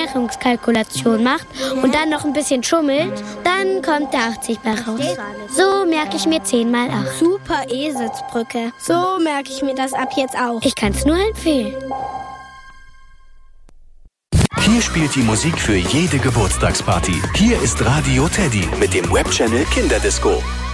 Vereinfachungskalkulation macht und dann noch ein bisschen schummelt, dann kommt der 80 bei raus. So merke ich mir 10 mal 8. Super Eselsbrücke. So merke ich mir das ab jetzt auch. Ich kann es nur empfehlen. Hier spielt die Musik für jede Geburtstagsparty. Hier ist Radio Teddy mit dem Webchannel Kinderdisco.